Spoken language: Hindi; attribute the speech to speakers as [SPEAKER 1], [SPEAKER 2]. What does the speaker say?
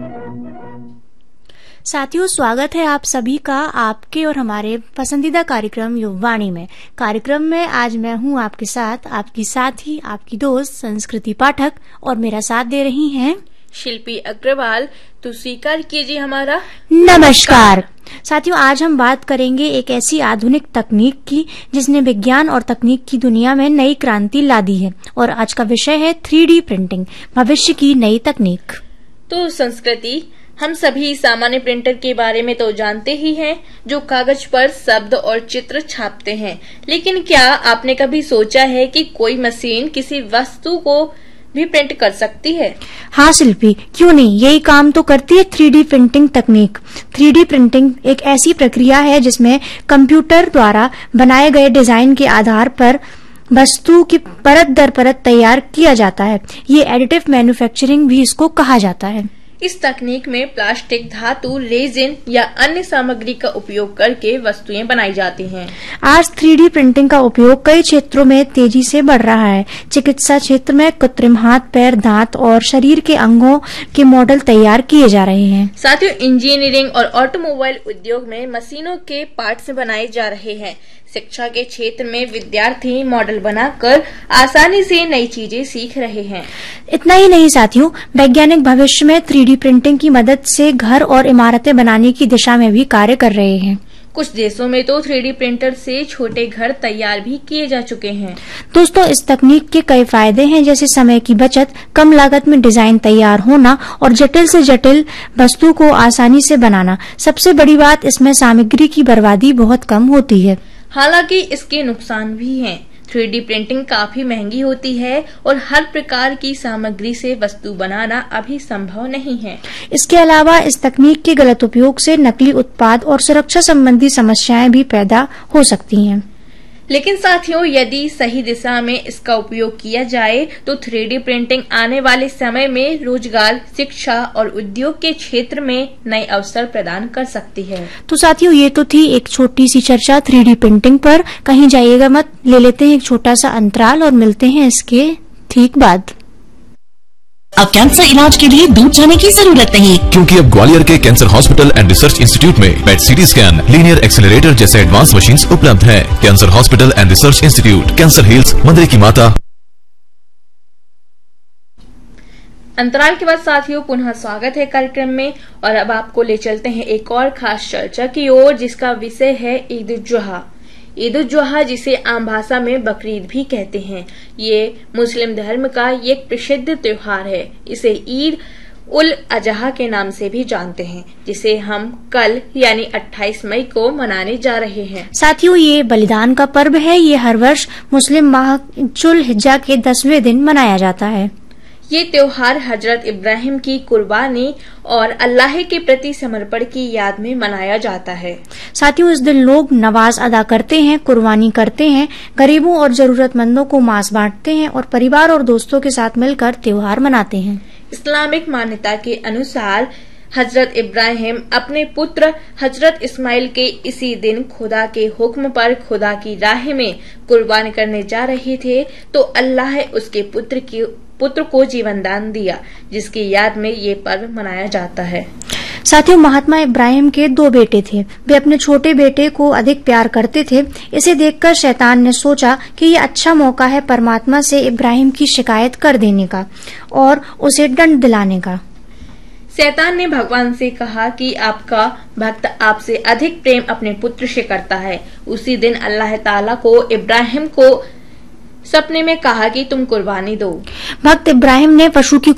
[SPEAKER 1] साथियों, स्वागत है आप सभी का आपके और हमारे पसंदीदा कार्यक्रम युववाणी में। कार्यक्रम में आज मैं हूं आपके साथ, आपकी साथी, आपकी दोस्त संस्कृति पाठक, और मेरा साथ दे रही हैं
[SPEAKER 2] शिल्पी अग्रवाल। तो स्वीकार कीजिए हमारा
[SPEAKER 1] नमस्कार। साथियों, आज हम बात करेंगे एक ऐसी आधुनिक तकनीक की जिसने विज्ञान और तकनीक की दुनिया में नई क्रांति ला दी है, और आज का विषय है 3D प्रिंटिंग, भविष्य की नई तकनीक।
[SPEAKER 2] तो संस्कृति, हम सभी सामान्य प्रिंटर के बारे में तो जानते ही हैं, जो कागज पर शब्द और चित्र छापते हैं। लेकिन क्या आपने कभी सोचा है कि कोई मशीन किसी वस्तु को भी प्रिंट कर सकती है?
[SPEAKER 1] हाँ शिल्पी, क्यों नहीं, यही काम तो करती है 3D प्रिंटिंग तकनीक। 3D प्रिंटिंग एक ऐसी प्रक्रिया है जिसमें कंप्यूटर द्वारा बनाए गए डिजाइन के आधार पर वस्तु की परत दर परत तैयार किया जाता है। ये एडिटिव मैन्युफैक्चरिंग भी इसको कहा जाता है।
[SPEAKER 2] इस तकनीक में प्लास्टिक, धातु, रेजिन या अन्य सामग्री का उपयोग करके वस्तुएं बनाई जाती हैं।
[SPEAKER 1] आज 3D प्रिंटिंग का उपयोग कई क्षेत्रों में तेजी से बढ़ रहा है। चिकित्सा क्षेत्र में कृत्रिम हाथ, पैर, दांत और शरीर के अंगों के मॉडल तैयार किए जा रहे हैं।
[SPEAKER 2] साथियों, इंजीनियरिंग और ऑटोमोबाइल उद्योग में मशीनों के पार्ट्स बनाए जा रहे हैं। शिक्षा के क्षेत्र में विद्यार्थी मॉडल बनाकर आसानी से नई चीजें सीख रहे हैं।
[SPEAKER 1] इतना ही नहीं साथियों, वैज्ञानिक भविष्य में 3D प्रिंटिंग की मदद से घर और इमारतें बनाने की दिशा में भी कार्य कर रहे हैं।
[SPEAKER 2] कुछ देशों में तो 3D प्रिंटर से छोटे घर तैयार भी किए जा चुके हैं।
[SPEAKER 1] दोस्तों, इस तकनीक के कई फायदे हैं, जैसे समय की बचत, कम लागत में डिजाइन तैयार होना और जटिल से जटिल वस्तु को आसानी से बनाना। सबसे बड़ी बात, इसमें सामग्री की बर्बादी बहुत कम होती है।
[SPEAKER 2] हालांकि इसके नुकसान भी हैं। 3D प्रिंटिंग काफी महंगी होती है और हर प्रकार की सामग्री से वस्तु बनाना अभी संभव नहीं है।
[SPEAKER 1] इसके अलावा इस तकनीक के गलत उपयोग से नकली उत्पाद और सुरक्षा संबंधी समस्याएं भी पैदा हो सकती हैं।
[SPEAKER 2] लेकिन साथियों, यदि सही दिशा में इसका उपयोग किया जाए तो 3D प्रिंटिंग आने वाले समय में रोजगार, शिक्षा और उद्योग के क्षेत्र में नए अवसर प्रदान कर सकती है।
[SPEAKER 1] तो साथियों, ये तो थी एक छोटी सी चर्चा 3D प्रिंटिंग पर। कहीं जाइएगा मत, ले लेते हैं एक छोटा सा अंतराल और मिलते हैं इसके ठीक बाद।
[SPEAKER 3] अब कैंसर इलाज के लिए दूर जाने की जरूरत नहीं,
[SPEAKER 4] क्योंकि अब ग्वालियर के cancer hospital and research institute में पेट सीटी स्कैन, लीनियर एक्सेलरेटर जैसे एडवांस मशीन्स उपलब्ध हैं। Cancer hospital and research institute, cancer hills, मंदिर की माता।
[SPEAKER 2] अंतराल के बाद साथियों, पुनः स्वागत है कार्यक्रम में, और अब आपको ले चलते हैं एक और खास चर्चा की ओर, जिसका विषय है ईद उल जुहा। ईद उल जुहा, जिसे आम भाषा में बकरीद भी कहते हैं, ये मुस्लिम धर्म का एक प्रसिद्ध त्योहार है। इसे ईद उल अजहा के नाम से भी जानते हैं, जिसे हम कल यानी 28 मई को मनाने जा रहे हैं।
[SPEAKER 1] साथियों, ये बलिदान का पर्व है। ये हर वर्ष मुस्लिम माह जुल हिज्जा के 10वें दिन मनाया जाता है।
[SPEAKER 2] ये त्योहार हजरत इब्राहिम की कुर्बानी और अल्लाह के प्रति समर्पण की याद में मनाया जाता है।
[SPEAKER 1] साथियों, इस दिन लोग नमाज अदा करते हैं, कुर्बानी करते हैं, गरीबों और जरूरतमंदों को मांस बांटते हैं और परिवार और दोस्तों के साथ मिलकर त्योहार मनाते हैं।
[SPEAKER 2] इस्लामिक मान्यता के अनुसार हजरत इब्राहिम अपने पुत्र हजरत इस्माइल के इसी दिन खुदा के हुक्म पर खुदा की राह में कुर्बान करने जा रहे थे, तो अल्लाह उसके पुत्र को जीवन दान दिया, जिसकी याद में ये पर्व मनाया जाता है।
[SPEAKER 1] साथियों, महात्मा इब्राहिम के 2 बेटे थे। वे अपने छोटे बेटे को अधिक प्यार करते थे। इसे देखकर शैतान ने सोचा कि ये अच्छा मौका है परमात्मा से इब्राहिम की शिकायत कर देने का और उसे दंड दिलाने का।
[SPEAKER 2] शैतान ने भगवान से कहा कि आपका भक्त आपसे अधिक प्रेम अपने पुत्र से करता है। उसी दिन अल्लाह ताला को इब्राहिम को सपने में कहा कि तुम कुर्बानी दो।
[SPEAKER 1] भक्त इब्राहिम ने पशु की